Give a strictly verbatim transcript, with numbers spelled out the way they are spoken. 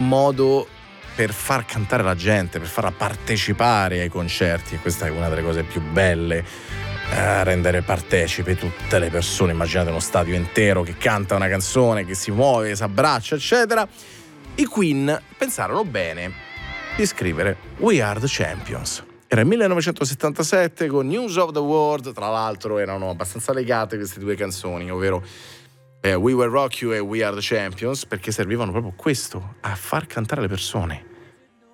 modo per far cantare la gente, per farla partecipare ai concerti, e questa è una delle cose più belle, eh, rendere partecipe tutte le persone. Immaginate uno stadio intero che canta una canzone, che si muove, si abbraccia, eccetera. I Queen pensarono bene di scrivere We Are the Champions. Era il millenovecentosettantasette con News of the World, tra l'altro erano abbastanza legate queste due canzoni, ovvero eh, We Will Rock You e We Are the Champions, perché servivano proprio questo, a far cantare le persone.